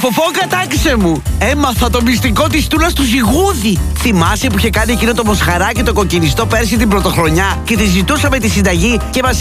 Φοφό, κατάξε μου! Έμαθα το μυστικό της τούνας του ζυγούδι. Θυμάσαι που είχε κάνει εκείνο το μοσχαράκι το κοκκινιστό πέρσι την πρωτοχρονιά και τη ζητούσαμε τη συνταγή και μας